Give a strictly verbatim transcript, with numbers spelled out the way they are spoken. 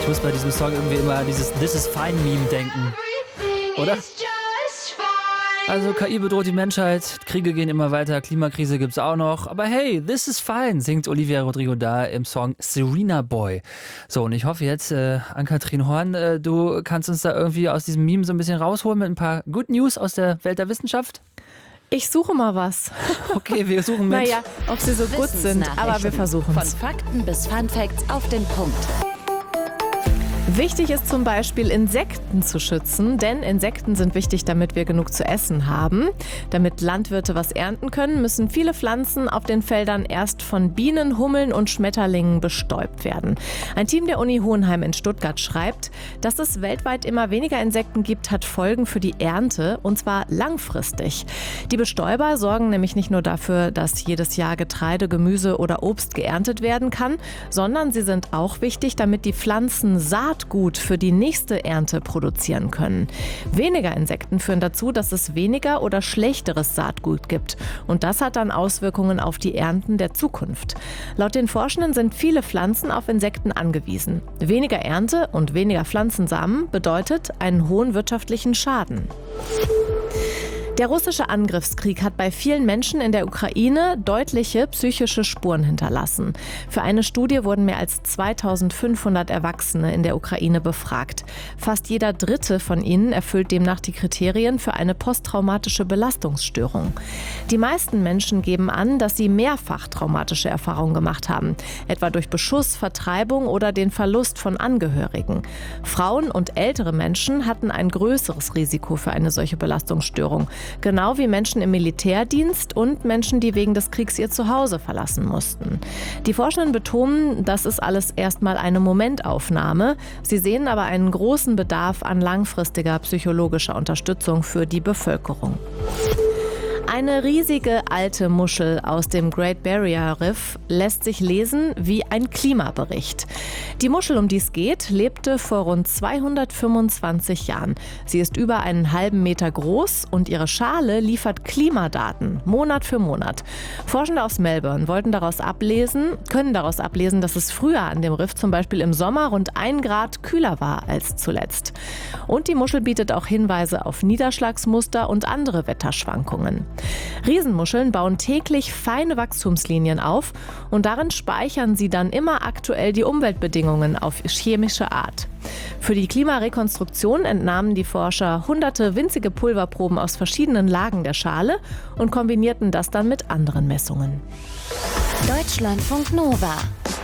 Ich muss bei diesem Song irgendwie immer an dieses This is Fine Meme denken. Oder? Also K I bedroht die Menschheit, Kriege gehen immer weiter, Klimakrise gibt's auch noch. Aber hey, this is fine, singt Olivia Rodrigo da im Song Serena Boy. So, und ich hoffe jetzt, äh, Ann-Kathrin Horn, äh, du kannst uns da irgendwie aus diesem Meme so ein bisschen rausholen mit ein paar Good News aus der Welt der Wissenschaft. Ich suche mal was. Okay, wir suchen mit. Naja, ob sie so gut sind, aber wir versuchen Von es. Fakten bis Fun Facts auf den Punkt. Wichtig ist zum Beispiel, Insekten zu schützen, denn Insekten sind wichtig, damit wir genug zu essen haben. Damit Landwirte was ernten können, müssen viele Pflanzen auf den Feldern erst von Bienen, Hummeln und Schmetterlingen bestäubt werden. Ein Team der Uni Hohenheim in Stuttgart schreibt, dass es weltweit immer weniger Insekten gibt, hat Folgen für die Ernte, und zwar langfristig. Die Bestäuber sorgen nämlich nicht nur dafür, dass jedes Jahr Getreide, Gemüse oder Obst geerntet werden kann, sondern sie sind auch wichtig, damit die Pflanzen Saatgut für die nächste Ernte produzieren können. Weniger Insekten führen dazu, dass es weniger oder schlechteres Saatgut gibt. Und das hat dann Auswirkungen auf die Ernten der Zukunft. Laut den Forschenden sind viele Pflanzen auf Insekten angewiesen. Weniger Ernte und weniger Pflanzensamen bedeutet einen hohen wirtschaftlichen Schaden. Der russische Angriffskrieg hat bei vielen Menschen in der Ukraine deutliche psychische Spuren hinterlassen. Für eine Studie wurden mehr als zweitausendfünfhundert Erwachsene in der Ukraine befragt. Fast jeder Dritte von ihnen erfüllt demnach die Kriterien für eine posttraumatische Belastungsstörung. Die meisten Menschen geben an, dass sie mehrfach traumatische Erfahrungen gemacht haben, etwa durch Beschuss, Vertreibung oder den Verlust von Angehörigen. Frauen und ältere Menschen hatten ein größeres Risiko für eine solche Belastungsstörung. Genau wie Menschen im Militärdienst und Menschen, die wegen des Kriegs ihr Zuhause verlassen mussten. Die Forschenden betonen, das ist alles erstmal eine Momentaufnahme. Sie sehen aber einen großen Bedarf an langfristiger psychologischer Unterstützung für die Bevölkerung. Eine riesige alte Muschel aus dem Great Barrier Reef lässt sich lesen wie ein Klimabericht. Die Muschel, um die es geht, lebte vor rund zweihundertfünfundzwanzig Jahren. Sie ist über einen halben Meter groß und ihre Schale liefert Klimadaten, Monat für Monat. Forschende aus Melbourne wollten daraus ablesen, können daraus ablesen, dass es früher an dem Riff zum Beispiel im Sommer rund ein Grad kühler war als zuletzt. Und die Muschel bietet auch Hinweise auf Niederschlagsmuster und andere Wetterschwankungen. Riesenmuscheln bauen täglich feine Wachstumslinien auf und darin speichern sie dann immer aktuell die Umweltbedingungen auf chemische Art. Für die Klimarekonstruktion entnahmen die Forscher hunderte winzige Pulverproben aus verschiedenen Lagen der Schale und kombinierten das dann mit anderen Messungen. Deutschlandfunk Nova.